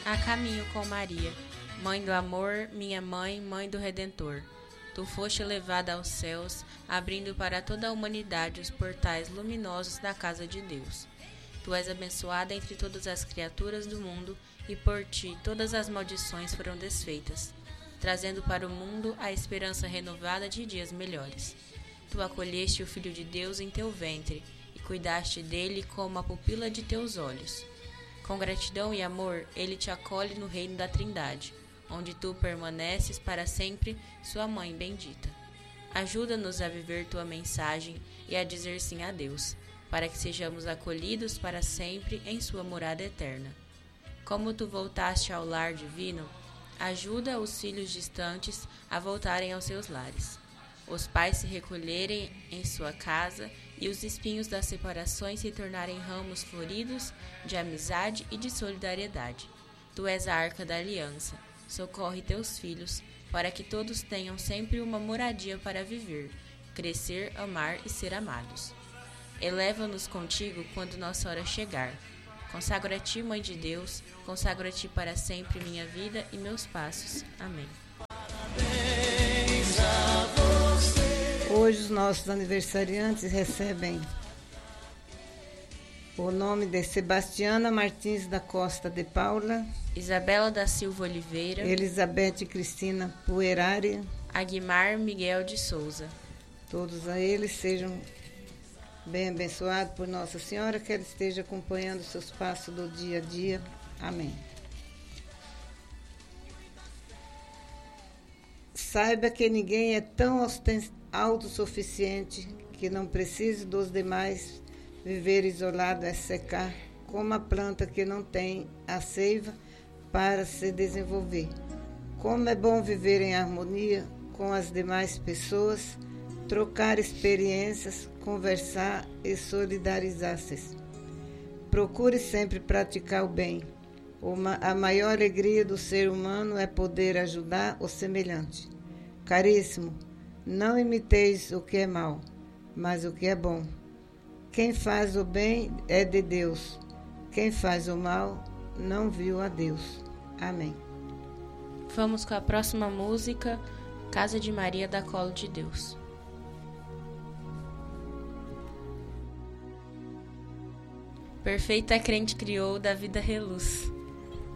A caminho com Maria, Mãe do amor, minha mãe, Mãe do Redentor. Tu foste levada aos céus, abrindo para toda a humanidade os portais luminosos da casa de Deus. Tu és abençoada entre todas as criaturas do mundo, e por ti todas as maldições foram desfeitas, trazendo para o mundo a esperança renovada de dias melhores. Tu acolheste o Filho de Deus em teu ventre, e cuidaste dele como a pupila de teus olhos. Com gratidão e amor, ele te acolhe no reino da Trindade, onde tu permaneces para sempre, sua mãe bendita. Ajuda-nos a viver tua mensagem e a dizer sim a Deus, para que sejamos acolhidos para sempre em sua morada eterna. Como tu voltaste ao lar divino, ajuda os filhos distantes a voltarem aos seus lares, os pais se recolherem em sua casa e os espinhos das separações se tornarem ramos floridos de amizade e de solidariedade. Tu és a arca da aliança. Socorre teus filhos, para que todos tenham sempre uma moradia para viver, crescer, amar e ser amados. Eleva-nos contigo quando nossa hora chegar. Consagro a ti, Mãe de Deus, consagro a ti para sempre minha vida e meus passos. Amém. Hoje os nossos aniversariantes recebem o nome de Sebastiana Martins da Costa de Paula, Isabela da Silva Oliveira, Elizabeth Cristina Puerari, Aguimar Miguel de Souza. Todos a eles sejam bem abençoados por Nossa Senhora, que ela esteja acompanhando os seus passos do dia a dia. Amém. Saiba que ninguém é tão autossuficiente que não precise dos demais. Viver isolado é secar, como a planta que não tem a seiva para se desenvolver. Como é bom viver em harmonia com as demais pessoas, trocar experiências, conversar e solidarizar-se. Procure sempre praticar o bem. A maior alegria do ser humano é poder ajudar o semelhante. Caríssimo, não imiteis o que é mal, mas o que é bom. Quem faz o bem é de Deus. Quem faz o mal não viu a Deus. Amém. Vamos com a próxima música, Casa de Maria da Colo de Deus. Perfeita crente criou, da vida reluz.